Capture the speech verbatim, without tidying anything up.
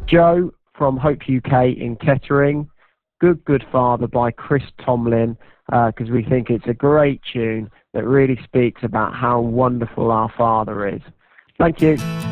Joe from Hope U K in Kettering. Good Good Father by Chris Tomlin, because uh, we think it's a great tune that really speaks about how wonderful our Father is. Thank you.